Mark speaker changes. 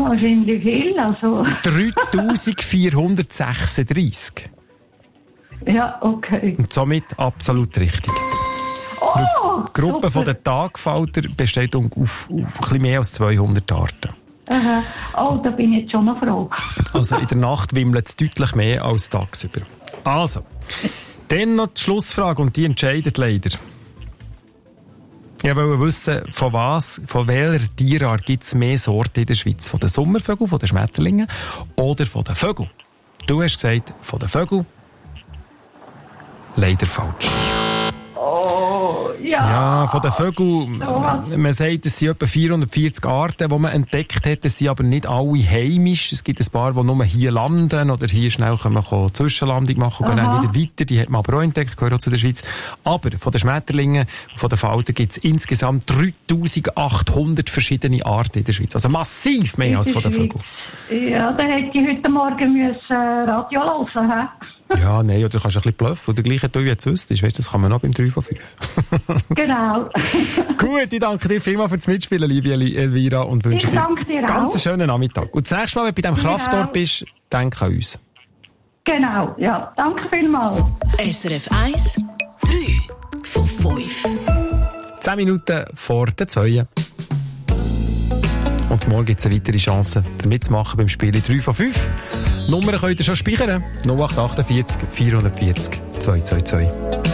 Speaker 1: wahrscheinlich viel. Also.
Speaker 2: 3436.
Speaker 1: Ja, okay.
Speaker 2: Und somit absolut richtig.
Speaker 1: Oh,
Speaker 2: Die Gruppe von den Tagfalter besteht auf ein bisschen mehr als 200 Arten.
Speaker 1: Aha. Oh, da bin ich jetzt schon noch froh.
Speaker 2: Also in der Nacht wimmelt es deutlich mehr als tagsüber. Also, dann noch die Schlussfrage und die entscheidet leider. Ich wollte wissen, von welcher Tierart gibt es mehr Sorten in der Schweiz? Von den Sommervögeln, von den Schmetterlingen oder von den Vögeln? Du hast gesagt, von den Vögeln. Leider falsch.
Speaker 1: Oh, ja.
Speaker 2: Ja, von den Vögeln, man sagt, es sind etwa 440 Arten, die man entdeckt hat. Es sind aber nicht alle heimisch. Es gibt ein paar, die nur hier landen oder hier schnell können Zwischenlandung machen und gehen dann wieder weiter. Die hat man aber auch entdeckt, gehört auch zu der Schweiz. Aber von den Schmetterlingen und von den Faltern gibt es insgesamt 3800 verschiedene Arten in der Schweiz. Also massiv mehr als von den Vögeln.
Speaker 1: Ja, da hätte ich heute Morgen Radio hören müssen.
Speaker 2: Ja, nein, oder du kannst ein bisschen bluffen. Oder gleich, wie jetzt wüsstest. Weißt du, das kann man noch beim 3 von 5.
Speaker 1: Genau.
Speaker 2: Gut, ich danke dir vielmals fürs Mitspielen, liebe Elvira, und wünsche dir einen ganz schönen Nachmittag. Und das nächste Mal, wenn du bei diesem Kraftort bist, denk an uns.
Speaker 1: Genau, ja. Danke vielmals.
Speaker 3: SRF 1, 3 von 5.
Speaker 2: 10 Minuten vor der 2. Und morgen gibt es eine weitere Chance, mitzumachen beim Spiel 3 von 5. Nummern könnt ihr schon speichern. 0848 440 222.